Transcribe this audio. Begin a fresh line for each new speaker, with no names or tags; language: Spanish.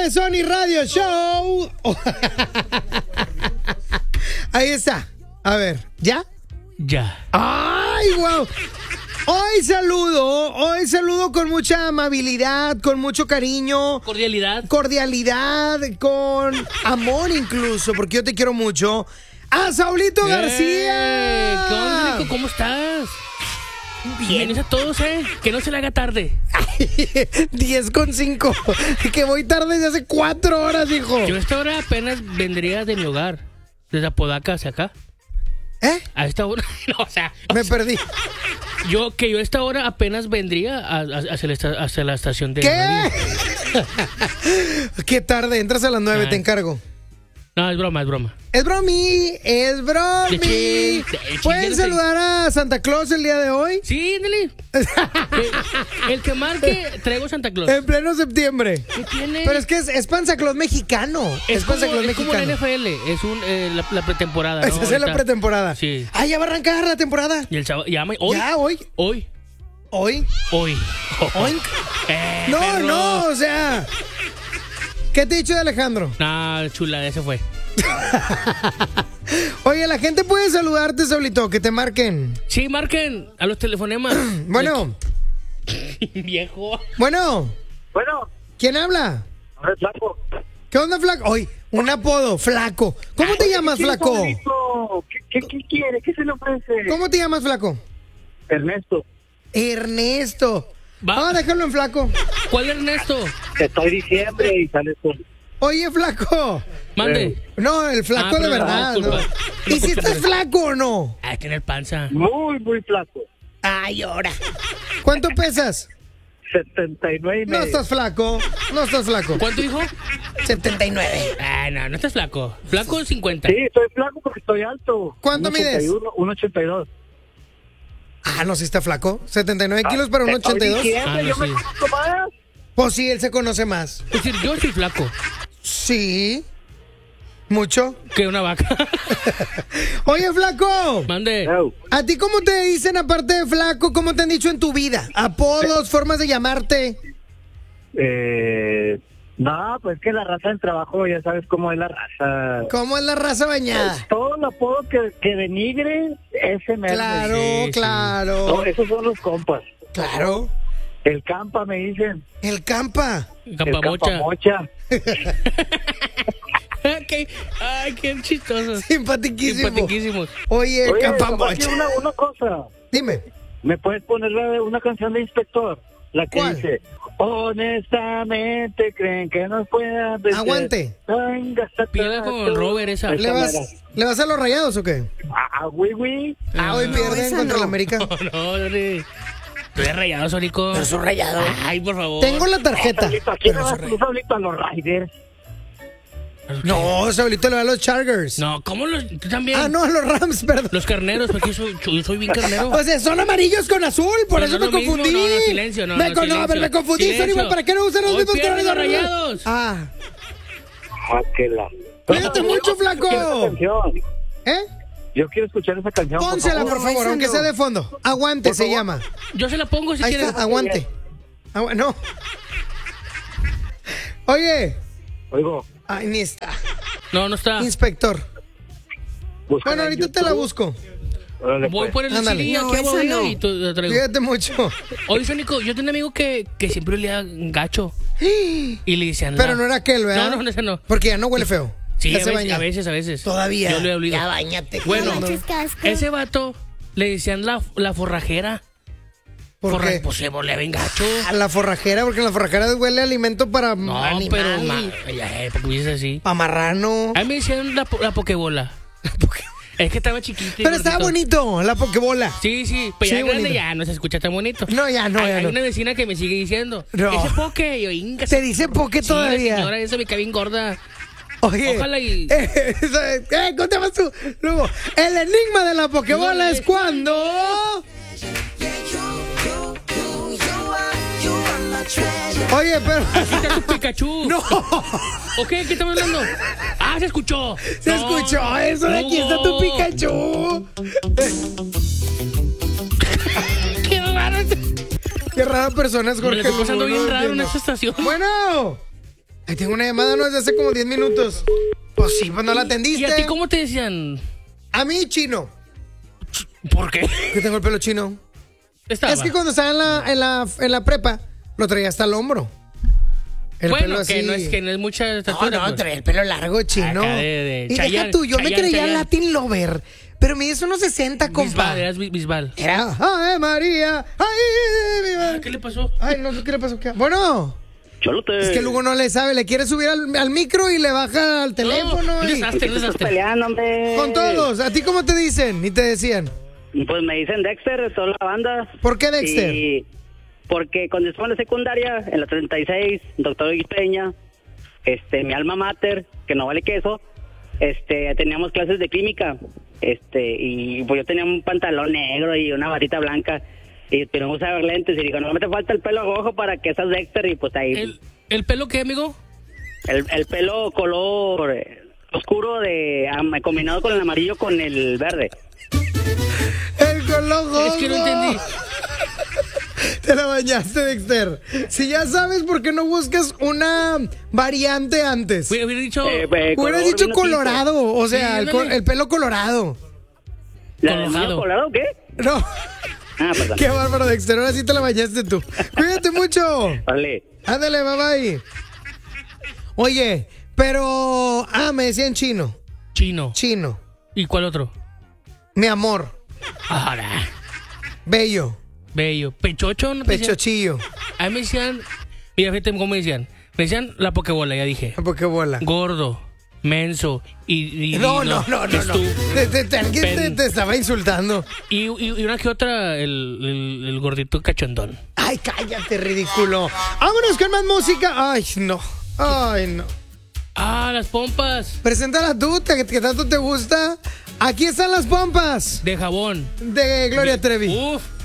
de Sony Radio Show. Ahí está. A ver, ¿ya?
Ya.
¡Ay, wow! Hoy saludo con mucha amabilidad, con mucho cariño.
Cordialidad.
Cordialidad, con amor incluso, porque yo te quiero mucho. ¡A Saulito García!
¿Qué onda, Nico? ¿Cómo estás? Bienvenidos a todos, que no se le haga tarde.
10:05. Que voy tarde desde hace 4 horas, hijo.
Yo a esta hora apenas vendría de mi hogar, desde Apodaca hacia acá. A esta hora, no,
me perdí.
Yo a esta hora apenas vendría hacia la estación de...
¿Qué? Qué tarde, entras a las 9, te encargo.
No, es broma.
Es bromi. ¿Pueden saludar a Santa Claus el día de hoy?
Sí, dale. El que marque, traigo Santa Claus.
En pleno septiembre.
¿Qué tiene?
Pero es que es Panza Claus mexicano. Es Panza Claus mexicano.
Es como la NFL, es la pretemporada, ¿no?
Esa es la pretemporada.
Sí.
Ah, ya va a arrancar la temporada.
Y el sábado, hoy.
No, o sea... ¿Qué te he dicho de Alejandro?
No, chula, ese fue.
Oye, la gente puede saludarte, Saulito, que te marquen.
Sí, marquen a los telefonemas.
Bueno.
Viejo.
Bueno. ¿Quién habla?
Flaco.
¿Qué onda, Flaco? Oye, un apodo, Flaco. ¿Cómo te llamas, Flaco?
¿Qué quiere? ¿Qué se le ofrece?
¿Cómo te llamas, Flaco?
Ernesto.
Vamos a dejarlo en Flaco.
¿Cuál Ernesto?
Estoy diciembre y sales con...
Oye, Flaco.
Mande.
No, el Flaco de verdad. No. ¿Y si estás flaco o no?
Hay que tener panza.
Muy, muy flaco.
Ay, ahora. ¿Cuánto pesas?
79 y medio.
No estás flaco.
¿Cuánto dijo?
79.
No estás flaco. Flaco 50.
Sí, estoy flaco porque estoy alto.
¿Cuánto mides?
1.82.
Ah, no, sí está flaco. 79 kilos para un 82.
Yo me conozco más.
Pues sí, él se conoce más.
Es decir, yo soy flaco.
Sí. ¿Mucho?
Que una vaca.
Oye, Flaco.
Mande.
¿A ti cómo te dicen, aparte de Flaco, cómo te han dicho en tu vida? ¿Apodos, formas de llamarte?
No, pues que la raza del trabajo, ya sabes cómo es la raza.
¿Cómo es la raza bañada?
Todo el apodo que denigre, ese me
Claro.
No, esos son los compas.
Claro.
El campa, me dicen.
El Campa.
Campamocha.
Ay, qué chistosos.
Simpaticísimos. Oye, Campamocha.
Una cosa.
Dime.
¿Me puedes poner una canción de Inspector? La que
¿Cuál?
dice: honestamente creen que nos pueda vencer.
Aguante.
Pídela con Robert esa.
¿Le vas a los Rayados o qué?
Güey.
Hoy pierden contra el América.
No, tú eres rayado, Sónico.
Pero soy rayado.
Ay, por favor.
Tengo la tarjeta.
Aquí no vas a los Raiders.
No, Saulito le va a los Chargers.
No, ¿cómo tú también?
Ah, no, a los Rams, perdón.
Los carneros, porque yo soy bien carnero.
O sea, son amarillos con azul, por eso me confundí.
No, silencio,
me confundí, Sónico, ¿para qué no usan los mismos colores de
Rayados?
Cuídate mucho, Flaco.
Yo quiero escuchar esa canción.
Pónsela, por favor, aunque sea de fondo. Aguante se llama.
Yo se la pongo si
Ahí
quieres.
está, aguante. No. Oye.
Oigo.
Ay, ni está.
No está.
Inspector.
Búscala
Bueno, ahorita
en
te la
YouTube.
busco.
Voy por el
Ándale.
CD
No,
aquí
esa no.
y te traigo.
Cuídate mucho.
Oye, Sónico, yo tenía un amigo que siempre olía gacho. Y le decían...
Pero no era aquel, ¿verdad?
No, ese no.
Porque ya no huele feo.
Sí,
Ya se baña.
a veces.
Todavía.
Yo lo he olido.
Ya bañate.
Bueno,
Casco.
ese vato le decían la forrajera.
¿Por qué?
Pues se volea bien gacho.
A la forrajera, porque en la forrajera huele a alimento para
No,
animal.
pero... ¿por qué dices así?
Para marrano.
A mí me decían la pokebola. Es que estaba chiquito.
Pero estaba bonito, la pokebola.
Sí, pero
Sí,
ya grande
bonito.
ya no se escucha tan bonito.
No, ya no, ya
Hay
no.
una vecina que me sigue diciendo,
No.
ese poke, yo, inga.
¿Te dice poke
Sí,
todavía?
la señora esa me cae bien gorda.
Oye.
Ojalá y...
¿Cómo te llamas tú? Luego, el enigma de la pokebola
No,
es cuando... Oye, pero...
Aquí está tu Pikachu.
¡No!
¿Ok? ¿Qué estamos hablando? ¡Ah, se escuchó!
Se escuchó eso de aquí está tu Pikachu.
¡Qué raro!
Qué rara persona es
Me
Jorge.
lo estoy pasando
Lugo,
bien
no
raro en
entiendo.
esta estación.
Bueno. Ahí tengo una llamada, no, desde hace como 10 minutos. Pues sí, pues no la atendiste.
¿Y a ti cómo te decían?
A mí, chino.
¿Por qué?
Que tengo el pelo chino.
Estaba.
Es que cuando estaba en la prepa, lo traía hasta el hombro. El
bueno,
pelo
que
así.
no es mucha estatura.
No,
pues.
traía el pelo largo, chino.
Acá de
y
Chayanne,
deja tú, yo me
Chayanne,
creía
Chayanne.
Latin Lover. Pero me hizo unos 60, compa.
Bisbal, eras Bisbal.
Era, ay, María, ay,
¿Qué le pasó?
ay, no sé qué le pasó. Bueno,
Cholote.
es que Lugo no le sabe, le quiere subir al micro y le baja al teléfono.
Un
y-
desastre, un
Estás
desastre.
peleando, hombre.
con todos, ¿a ti cómo te dicen? Ni te decían.
Pues me dicen Dexter de toda la banda.
¿Por qué Dexter?
Y porque cuando estuve en la secundaria, en la 36, doctor Luis Peña, mi alma mater, que no vale queso, teníamos clases de química, y pues yo tenía un pantalón negro y una batita blanca, y pero usar lentes, y digo, no me te falta el pelo rojo para que seas Dexter, y pues ahí...
¿El pelo qué, amigo?
El pelo color oscuro combinado con el amarillo con el verde.
El color
Es que no entendí.
Te la bañaste, Dexter. Si ya sabes, ¿por qué no buscas una variante antes?
Hubiera dicho...
Hubieras dicho
vino
colorado, o sea,
Sí, ándale.
el pelo colorado.
tinto. ¿La del
Colorado.
niño colorado o qué?
No,
Ah, perdón.
qué bárbaro, Dexter. Ahora sí te la bañaste tú. Cuídate mucho.
Vale.
Ándale, bye bye. Oye, pero... me decían chino.
Chino.
Chino.
¿Y cuál otro?
Mi amor.
Ahora.
Bello.
Bello. Pechocho, ¿no te decían?
Pechochillo.
A mí me decían... Mira, fíjate cómo me decían. Me decían la pokebola, ya dije.
¿Por qué bola?
Gordo, menso y
No.
estú-
Alguien te estaba insultando.
Y una que otra, el gordito cachondón.
Ay, cállate, ridículo. Vámonos con más música. Ay, no. Ay, no.
Ah, las pompas
Preséntala tú, que tanto te gusta. Aquí están las pompas
de jabón.
de Gloria Trevi.
Uf.